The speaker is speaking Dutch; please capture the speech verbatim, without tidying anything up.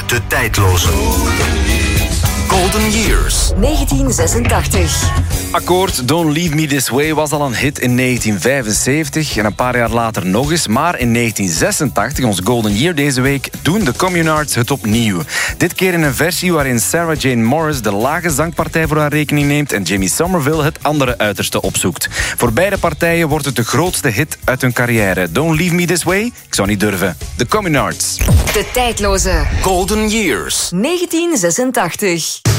De tijdloze. Golden Years. negentien zesentachtig. Akkoord, Don't Leave Me This Way was al een hit in negentien vijfenzeventig en een paar jaar later nog eens. Maar in negentien zesentachtig, ons Golden Year deze week, doen de Communards het opnieuw. Dit keer in een versie waarin Sarah Jane Morris de lage zangpartij voor haar rekening neemt en Jimmy Somerville het andere uiterste opzoekt. Voor beide partijen wordt het de grootste hit uit hun carrière. Don't Leave Me This Way? Ik zou niet durven. De Communards. De tijdloze. Golden Years. negentien zesentachtig.